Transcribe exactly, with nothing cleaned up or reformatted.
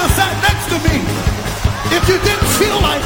sat next to me, if you didn't feel like